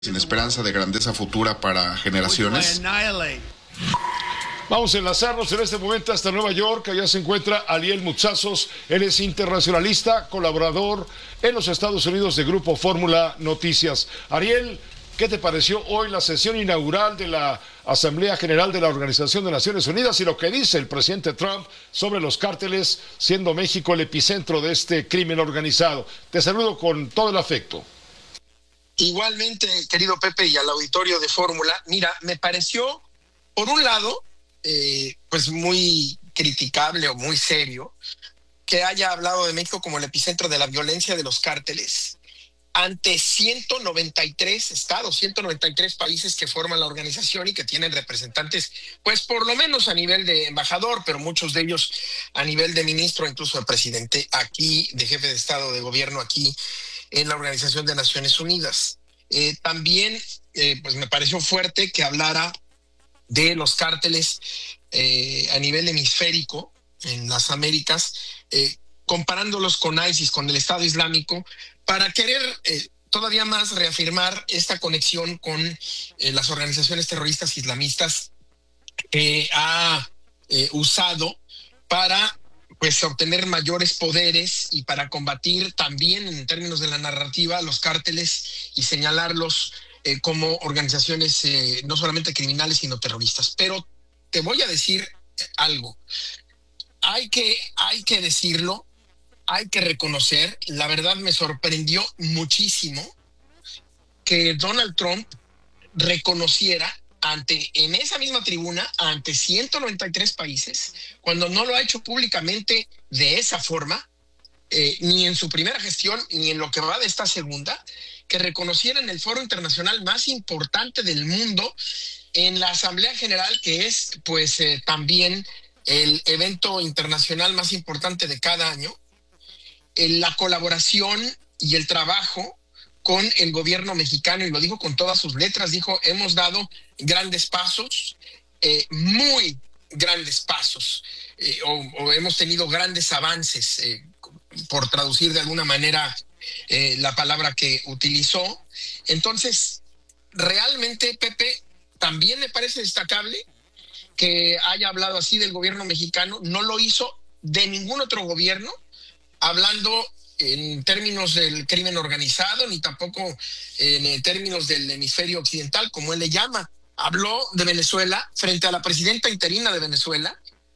sin esperanza de grandeza futura para generaciones. Vamos a enlazarnos en este momento hasta Nueva York. Allá se encuentra Ariel Mutsazos. Él es internacionalista, colaborador en los Estados Unidos de Grupo Fórmula Noticias. Ariel, ¿qué te pareció hoy la sesión inaugural de la Asamblea General de la Organización de Naciones Unidas y lo que dice el presidente Trump sobre los cárteles, siendo México el epicentro de este crimen organizado? Te saludo con todo el afecto. Igualmente, querido Pepe, y al auditorio de Fórmula. Mira, me pareció, por un lado, pues muy criticable o muy serio que haya hablado de México como el epicentro de la violencia de los cárteles ante 193 estados, 193 países que forman la organización y que tienen representantes, pues por lo menos a nivel de embajador, pero muchos de ellos a nivel de ministro, incluso de presidente aquí, de jefe de Estado, de gobierno aquí en la Organización de Naciones Unidas. También pues me pareció fuerte que hablara de los cárteles a nivel hemisférico en las Américas, comparándolos con ISIS, con el Estado Islámico, para querer todavía más reafirmar esta conexión con las organizaciones terroristas islamistas que ha usado para pues obtener mayores poderes y para combatir también en términos de la narrativa los cárteles y señalarlos como organizaciones no solamente criminales sino terroristas. Pero te voy a decir algo, hay que decirlo, hay que reconocer, la verdad me sorprendió muchísimo que Donald Trump reconociera en esa misma tribuna, ante 193 países, cuando no lo ha hecho públicamente de esa forma, ni en su primera gestión, ni en lo que va de esta segunda, que reconociera en el foro internacional más importante del mundo, en la Asamblea General, que es pues también el evento internacional más importante de cada año, la colaboración y el trabajo con el gobierno mexicano, y lo dijo con todas sus letras, dijo, hemos dado grandes pasos, muy grandes pasos, o hemos tenido grandes avances, por traducir de alguna manera la palabra que utilizó. Entonces, realmente, Pepe, también me parece destacable que haya hablado así del gobierno mexicano. No lo hizo de ningún otro gobierno, hablando en términos del crimen organizado, ni tampoco en términos del hemisferio occidental, como él le llama. Habló de Venezuela frente a la presidenta interina de Venezuela,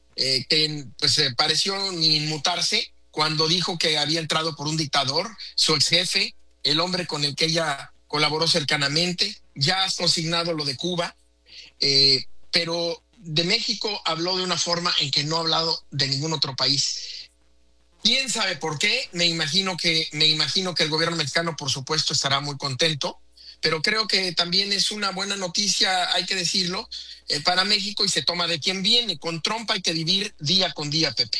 que pues pareció ni inmutarse cuando dijo que había entrado por un dictador, su ex jefe, el hombre con el que ella colaboró cercanamente. Ya has consignado lo de Cuba, pero de México habló de una forma en que no ha hablado de ningún otro país. ¿Quién sabe por qué? Me imagino que el gobierno mexicano, por supuesto, estará muy contento, pero creo que también es una buena noticia, hay que decirlo, para México, y se toma de quien viene. Con Trump hay que vivir día con día, Pepe.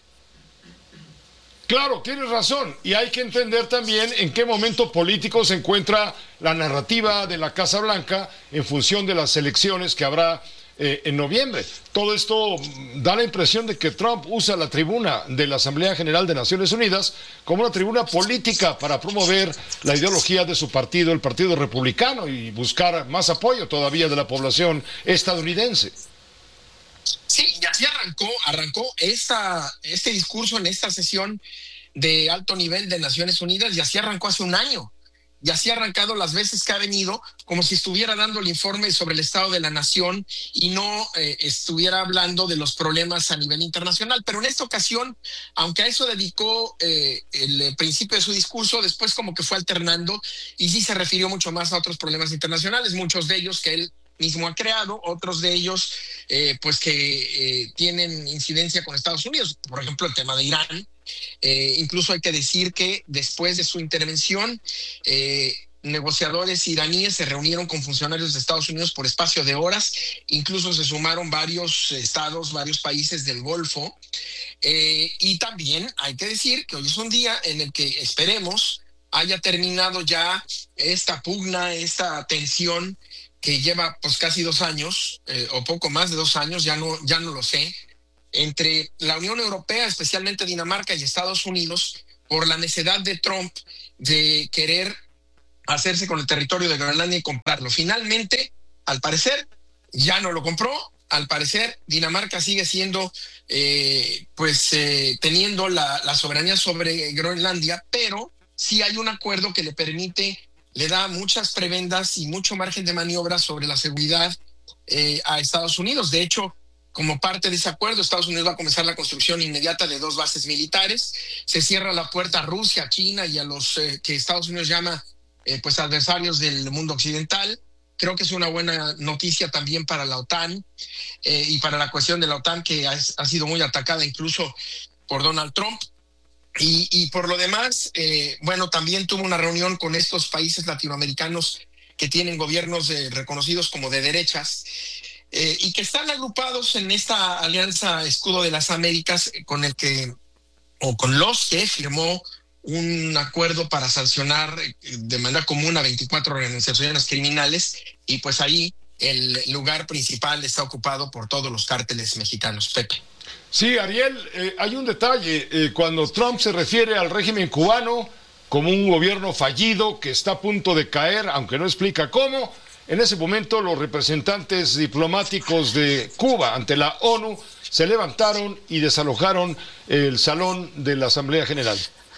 Claro, tienes razón, y hay que entender también en qué momento político se encuentra la narrativa de la Casa Blanca en función de las elecciones que habrá en noviembre. Todo esto da la impresión de que Trump usa la tribuna de la Asamblea General de Naciones Unidas como una tribuna política para promover la ideología de su partido, el Partido Republicano, y buscar más apoyo todavía de la población estadounidense. Sí, y así arrancó este discurso en esta sesión de alto nivel de Naciones Unidas, y así arrancó hace un año. Y así ha arrancado las veces que ha venido, como si estuviera dando el informe sobre el estado de la nación y no estuviera hablando de los problemas a nivel internacional. Pero en esta ocasión, aunque a eso dedicó el principio de su discurso, después como que fue alternando y sí se refirió mucho más a otros problemas internacionales, muchos de ellos que él mismo ha creado, otros de ellos pues que tienen incidencia con Estados Unidos, por ejemplo el tema de Irán. Incluso hay que decir que después de su intervención, negociadores iraníes se reunieron con funcionarios de Estados Unidos por espacio de horas, incluso se sumaron varios estados, varios países del Golfo, y también hay que decir que hoy es un día en el que esperemos haya terminado ya esta pugna, esta tensión que lleva pues casi 2 años, o poco más de 2 años, ya no lo sé, entre la Unión Europea, especialmente Dinamarca y Estados Unidos, por la necedad de Trump de querer hacerse con el territorio de Groenlandia y comprarlo. Finalmente, al parecer, ya no lo compró. Al parecer, Dinamarca sigue siendo, teniendo la soberanía sobre Groenlandia, pero sí hay un acuerdo que le permite, le da muchas prebendas y mucho margen de maniobra sobre la seguridad a Estados Unidos. De hecho, como parte de ese acuerdo, Estados Unidos va a comenzar la construcción inmediata de 2 bases militares. Se cierra la puerta a Rusia, a China y a los que Estados Unidos llama adversarios del mundo occidental. Creo que es una buena noticia también para la OTAN y para la cuestión de la OTAN, que ha sido muy atacada incluso por Donald Trump. Y por lo demás, también tuvo una reunión con estos países latinoamericanos que tienen gobiernos reconocidos como de derechas y que están agrupados en esta alianza Escudo de las Américas con los que firmó un acuerdo para sancionar de manera común a 24 organizaciones criminales, y pues ahí el lugar principal está ocupado por todos los cárteles mexicanos. Pepe. Sí, Ariel, hay un detalle. Cuando Trump se refiere al régimen cubano como un gobierno fallido que está a punto de caer, aunque no explica cómo, en ese momento los representantes diplomáticos de Cuba ante la ONU se levantaron y desalojaron el salón de la Asamblea General.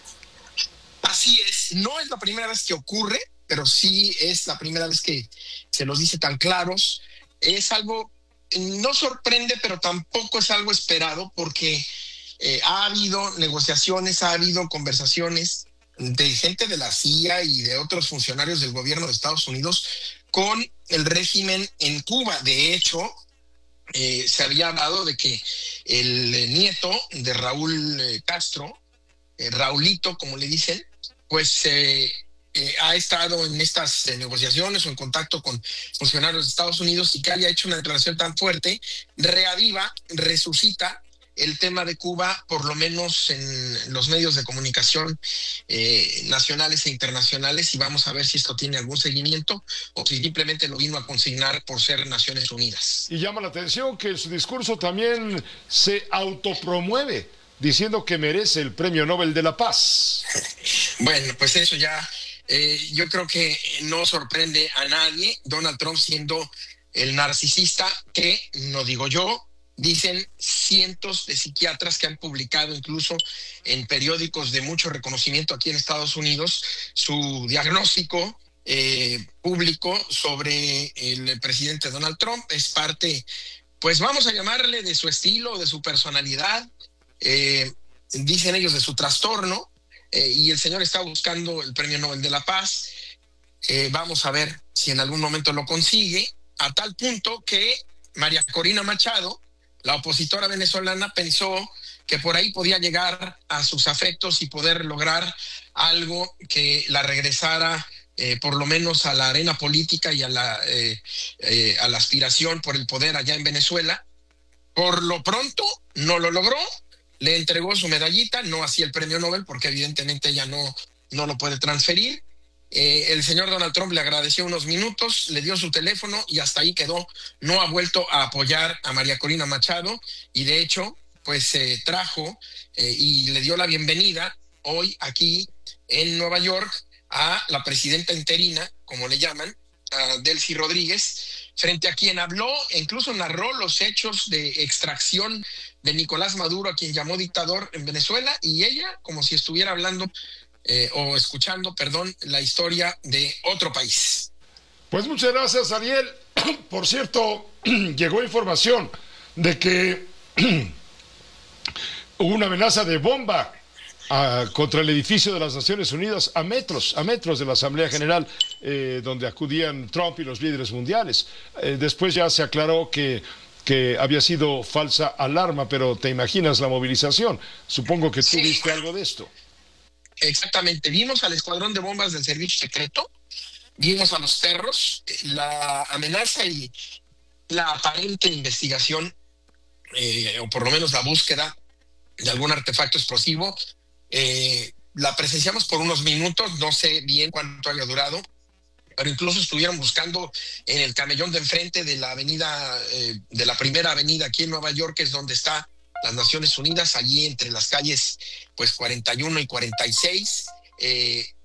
Así es, no es la primera vez que ocurre, pero sí es la primera vez que se los dice tan claros. Es algo, no sorprende, pero tampoco es algo esperado, porque ha habido negociaciones, ha habido conversaciones de gente de la CIA y de otros funcionarios del gobierno de Estados Unidos con el régimen en Cuba. De hecho, se había hablado de que el nieto de Raúl Castro, Raulito, como le dicen, pues ha estado en estas negociaciones o en contacto con funcionarios de Estados Unidos, y que haya hecho una declaración tan fuerte reaviva, resucita el tema de Cuba, por lo menos en los medios de comunicación nacionales e internacionales, y vamos a ver si esto tiene algún seguimiento o si simplemente lo vino a consignar por ser Naciones Unidas. Y llama la atención que su discurso también se autopromueve, diciendo que merece el Premio Nobel de la Paz. Bueno, pues eso ya yo creo que no sorprende a nadie. Donald Trump siendo el narcisista que, no digo yo, dicen cientos de psiquiatras que han publicado incluso en periódicos de mucho reconocimiento aquí en Estados Unidos su diagnóstico público sobre el presidente Donald Trump. Es parte, pues vamos a llamarle, de su estilo, de su personalidad, dicen ellos de su trastorno, y el señor está buscando el Premio Nobel de la Paz. Vamos a ver si en algún momento lo consigue, a tal punto que María Corina Machado, la opositora venezolana, pensó que por ahí podía llegar a sus afectos y poder lograr algo que la regresara por lo menos a la arena política y a la aspiración por el poder allá en Venezuela. Por lo pronto no lo logró, le entregó su medallita, no así el premio Nobel, porque evidentemente ella no lo puede transferir. El señor Donald Trump le agradeció unos minutos, le dio su teléfono y hasta ahí quedó. No ha vuelto a apoyar a María Corina Machado, y de hecho pues trajo y le dio la bienvenida hoy aquí en Nueva York a la presidenta interina, como le llaman, a Delcy Rodríguez, frente a quien habló e incluso narró los hechos de extracción de Nicolás Maduro, a quien llamó dictador en Venezuela, y ella como si estuviera hablando escuchando, la historia de otro país. Pues muchas gracias, Ariel. Por cierto, llegó información de que hubo una amenaza de bomba contra el edificio de las Naciones Unidas a metros de la Asamblea General, donde acudían Trump y los líderes mundiales. Después ya se aclaró que había sido falsa alarma, pero te imaginas la movilización. Supongo que tú viste algo de esto. Exactamente, vimos al escuadrón de bombas del servicio secreto, vimos a los perros, la amenaza y la aparente investigación, o por lo menos la búsqueda de algún artefacto explosivo, la presenciamos por unos minutos, no sé bien cuánto haya durado, pero incluso estuvieron buscando en el camellón de enfrente de la avenida, de la primera avenida aquí en Nueva York, que es donde está las Naciones Unidas, allí entre las calles pues 41 y 46,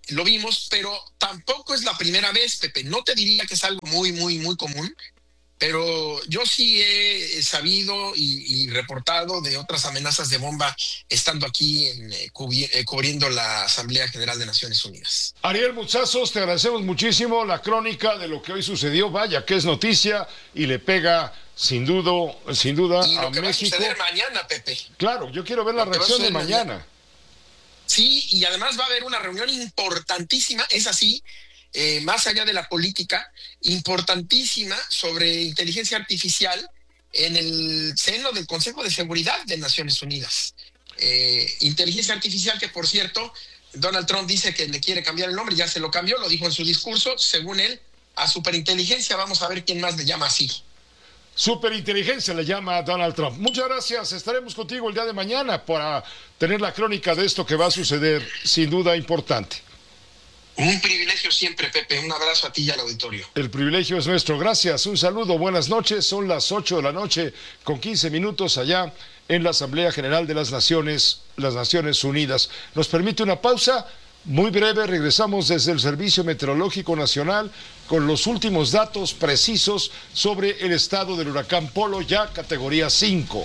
lo vimos, pero tampoco es la primera vez, Pepe. No te diría que es algo muy, muy, muy común, pero yo sí he sabido y reportado de otras amenazas de bomba estando aquí cubriendo la Asamblea General de Naciones Unidas. Ariel Muchazos, te agradecemos muchísimo la crónica de lo que hoy sucedió. Vaya que es noticia y le pega sin duda y a lo que México. va a suceder mañana, Pepe. Claro, yo quiero ver la reacción de mañana. Sí, y además va a haber una reunión importantísima, es así, más allá de la política, importantísima sobre inteligencia artificial en el seno del Consejo de Seguridad de Naciones Unidas. Inteligencia artificial que, por cierto, Donald Trump dice que le quiere cambiar el nombre, ya se lo cambió, lo dijo en su discurso, según él, a superinteligencia. Vamos a ver quién más le llama así. Superinteligencia le llama a Donald Trump. Muchas gracias, estaremos contigo el día de mañana para tener la crónica de esto que va a suceder, sin duda importante. Un privilegio siempre, Pepe. Un abrazo a ti y al auditorio. El privilegio es nuestro. Gracias. Un saludo. Buenas noches. Son las 8 de la noche con 15 minutos allá en la Asamblea General de las Naciones Unidas. ¿Nos permite una pausa? Muy breve. Regresamos desde el Servicio Meteorológico Nacional con los últimos datos precisos sobre el estado del huracán Polo, ya categoría 5.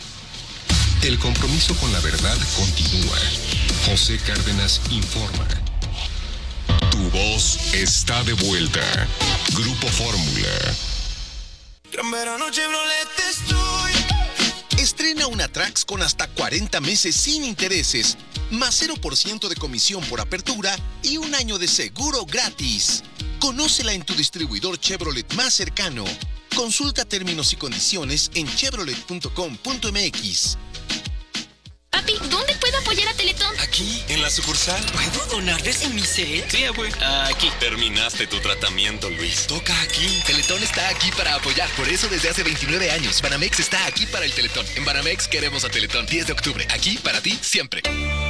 El compromiso con la verdad continúa. José Cárdenas informa. Tu voz está de vuelta. Grupo Fórmula. Gran verano Chevrolet estoy. Estrena una Trax con hasta 40 meses sin intereses, más 0% de comisión por apertura y un año de seguro gratis. Conócela en tu distribuidor Chevrolet más cercano. Consulta términos y condiciones en chevrolet.com.mx. Papi, ¿dónde puedo apoyar a Teletón? Aquí, en la sucursal. ¿Puedo donarles en mi cel? Sí, abue. Aquí. Terminaste tu tratamiento, Luis. Toca aquí. Teletón está aquí para apoyar. Por eso desde hace 29 años, Banamex está aquí para el Teletón. En Banamex queremos a Teletón. 10 de octubre. Aquí para ti siempre.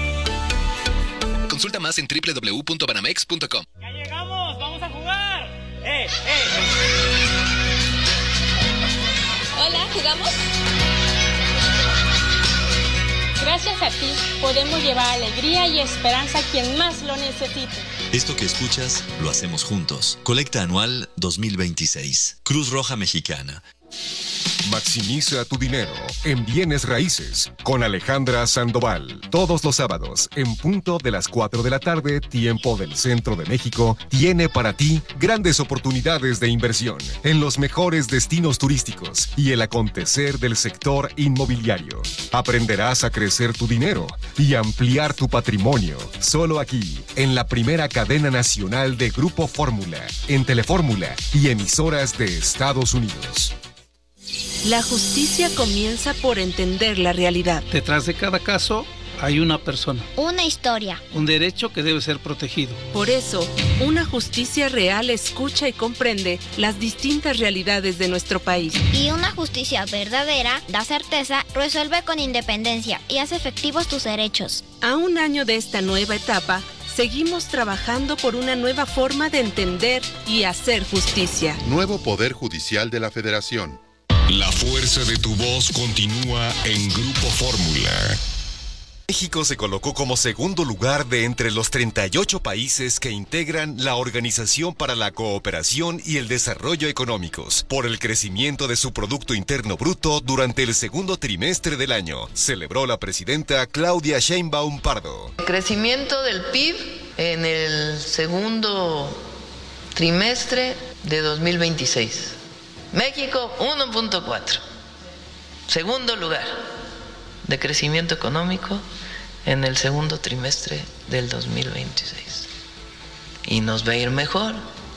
Consulta más en www.banamex.com. ¡Ya llegamos! ¡Vamos a jugar! Hola, ¿jugamos? Gracias a ti, podemos llevar alegría y esperanza a quien más lo necesite. Esto que escuchas, lo hacemos juntos. Colecta anual 2026. Cruz Roja Mexicana. Maximiza tu dinero en bienes raíces con Alejandra Sandoval. Todos los sábados, en punto de las 4 de la tarde, tiempo del centro de México, tiene para ti grandes oportunidades de inversión en los mejores destinos turísticos y el acontecer del sector inmobiliario. Aprenderás a crecer tu dinero y ampliar tu patrimonio. Solo aquí, en la primera cadena nacional de Grupo Fórmula, en Telefórmula y emisoras de Estados Unidos. La justicia comienza por entender la realidad. Detrás de cada caso hay una persona. Una historia. Un derecho que debe ser protegido. Por eso, una justicia real escucha y comprende las distintas realidades de nuestro país. Y una justicia verdadera da certeza, resuelve con independencia y hace efectivos tus derechos. A un año de esta nueva etapa, seguimos trabajando por una nueva forma de entender y hacer justicia. Nuevo Poder Judicial de la Federación. La fuerza de tu voz continúa en Grupo Fórmula. México se colocó como segundo lugar de entre los 38 países que integran la Organización para la Cooperación y el Desarrollo Económicos por el crecimiento de su Producto Interno Bruto durante el segundo trimestre del año, celebró la presidenta Claudia Sheinbaum Pardo. El crecimiento del PIB en el segundo trimestre de 2026. México 1.4, segundo lugar de crecimiento económico en el segundo trimestre del 2026. Y nos va a ir mejor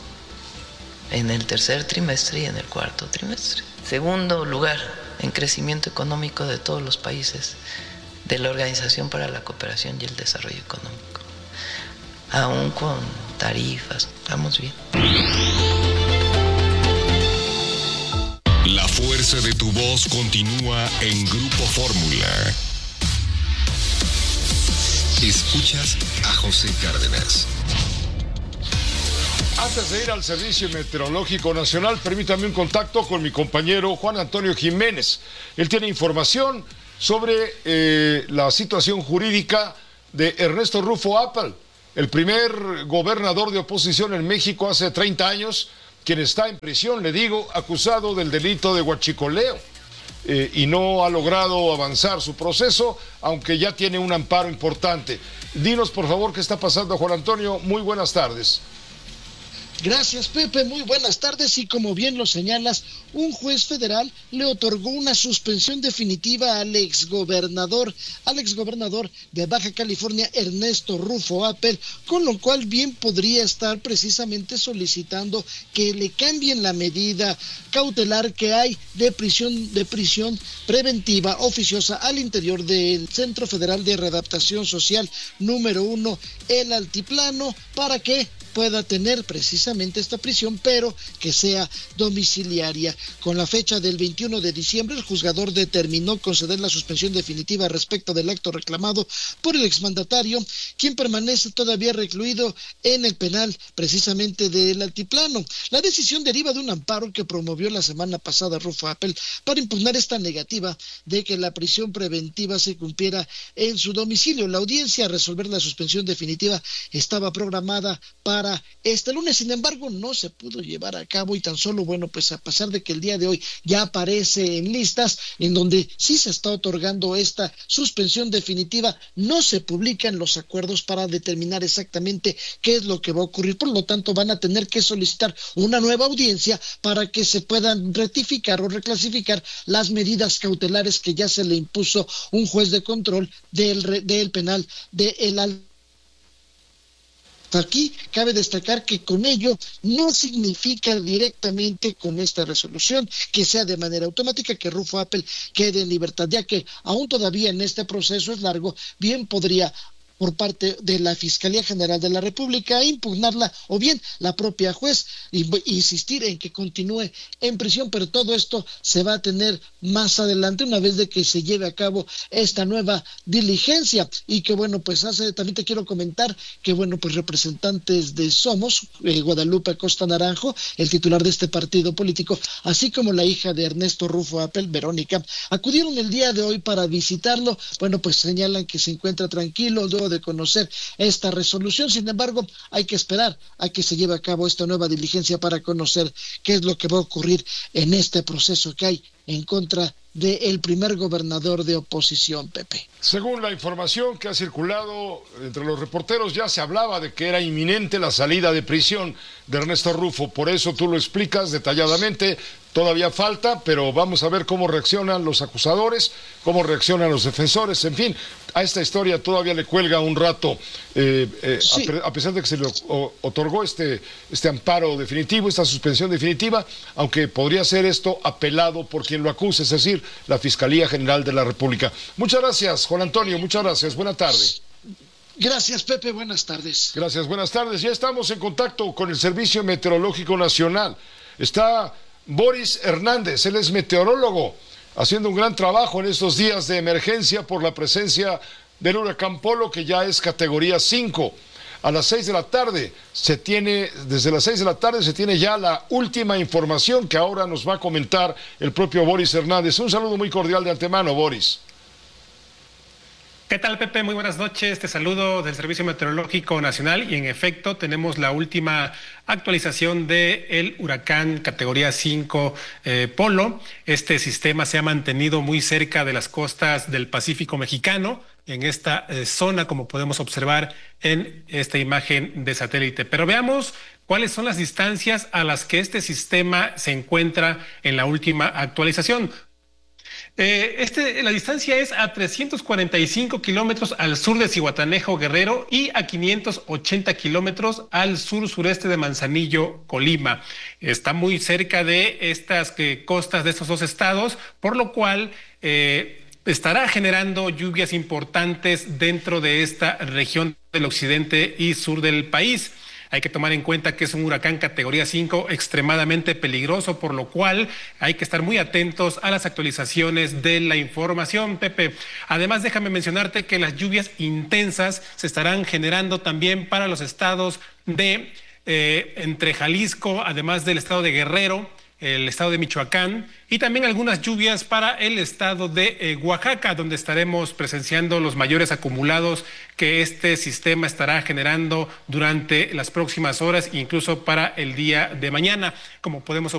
en el tercer trimestre y en el cuarto trimestre. Segundo lugar en crecimiento económico de todos los países de la Organización para la Cooperación y el Desarrollo Económico. Aún con tarifas, estamos bien. La fuerza de tu voz continúa en Grupo Fórmula. Escuchas a José Cárdenas. Antes de ir al Servicio Meteorológico Nacional, permítame un contacto con mi compañero Juan Antonio Jiménez. Él tiene información sobre la situación jurídica de Ernesto Rufo Apple, el primer gobernador de oposición en México hace 30 años, quien está en prisión, le digo, acusado del delito de huachicoleo. Y no ha logrado avanzar su proceso, aunque ya tiene un amparo importante. Dinos, por favor, qué está pasando, Juan Antonio. Muy buenas tardes. Gracias, Pepe, muy buenas tardes, y como bien lo señalas, un juez federal le otorgó una suspensión definitiva al exgobernador de Baja California, Ernesto Rufo Appel, con lo cual bien podría estar precisamente solicitando que le cambien la medida cautelar que hay de prisión preventiva oficiosa al interior del Centro Federal de Readaptación Social número 1, El Altiplano, para que pueda tener precisamente esta prisión, pero que sea domiciliaria. Con la fecha del 21 de diciembre, el juzgador determinó conceder la suspensión definitiva respecto del acto reclamado por el exmandatario, quien permanece todavía recluido en el penal precisamente del Altiplano. La decisión deriva de un amparo que promovió la semana pasada Rufo Appel para impugnar esta negativa de que la prisión preventiva se cumpliera en su domicilio. La audiencia a resolver la suspensión definitiva estaba programada para este lunes, sin embargo no se pudo llevar a cabo, y tan solo, pues a pesar de que el día de hoy ya aparece en listas en donde sí se está otorgando esta suspensión definitiva, no se publican los acuerdos para determinar exactamente qué es lo que va a ocurrir. Por lo tanto, van a tener que solicitar una nueva audiencia para que se puedan rectificar o reclasificar las medidas cautelares que ya se le impuso un juez de control del penal de El. Aquí cabe destacar que con ello no significa directamente con esta resolución que sea de manera automática que Rufo Appel quede en libertad, ya que aún todavía en este proceso es largo, bien podría por parte de la Fiscalía General de la República impugnarla, o bien la propia juez insistir en que continúe en prisión, pero todo esto se va a tener más adelante una vez de que se lleve a cabo esta nueva diligencia. Y que también te quiero comentar que representantes de Somos, Guadalupe Acosta Naranjo, el titular de este partido político, así como la hija de Ernesto Rufo Appel, Verónica, acudieron el día de hoy para visitarlo. Señalan que se encuentra tranquilo luego de conocer esta resolución. Sin embargo, hay que esperar a que se lleve a cabo esta nueva diligencia para conocer qué es lo que va a ocurrir en este proceso que hay en contra del primer gobernador de oposición, Pepe. Según la información que ha circulado entre los reporteros, ya se hablaba de que era inminente la salida de prisión de Ernesto Rufo. Por eso tú lo explicas detalladamente. Todavía falta, pero vamos a ver cómo reaccionan los acusadores, cómo reaccionan los defensores. En fin, a esta historia todavía le cuelga un rato, sí. A pesar de que se le otorgó este amparo definitivo, esta suspensión definitiva, aunque podría ser esto apelado por quien lo acuse, es decir, la Fiscalía General de la República. Muchas gracias, Juan Antonio, muchas gracias. Buena tarde. Gracias, Pepe, buenas tardes. Gracias, buenas tardes. Ya estamos en contacto con el Servicio Meteorológico Nacional. Está Boris Hernández, él es meteorólogo, haciendo un gran trabajo en estos días de emergencia por la presencia del huracán Polo, que ya es categoría 5. A las 6 de la tarde desde las 6 de la tarde se tiene ya la última información que ahora nos va a comentar el propio Boris Hernández. Un saludo muy cordial de antemano, Boris. ¿Qué tal, Pepe? Muy buenas noches. Te saludo del Servicio Meteorológico Nacional y en efecto tenemos la última actualización del huracán categoría 5 Polo. Este sistema se ha mantenido muy cerca de las costas del Pacífico mexicano, en esta zona, como podemos observar en esta imagen de satélite. Pero veamos cuáles son las distancias a las que este sistema se encuentra en la última actualización. La distancia es a 345 kilómetros al sur de Zihuatanejo, Guerrero, y a 580 kilómetros al sur-sureste de Manzanillo, Colima. Está muy cerca de estas costas de estos dos estados, por lo cual estará generando lluvias importantes dentro de esta región del occidente y sur del país. Hay que tomar en cuenta que es un huracán categoría 5 extremadamente peligroso, por lo cual hay que estar muy atentos a las actualizaciones de la información, Pepe. Además, déjame mencionarte que las lluvias intensas se estarán generando también para los estados de entre Jalisco, además del estado de Guerrero, el estado de Michoacán y también algunas lluvias para el estado de Oaxaca, donde estaremos presenciando los mayores acumulados que este sistema estará generando durante las próximas horas, incluso para el día de mañana. Como podemos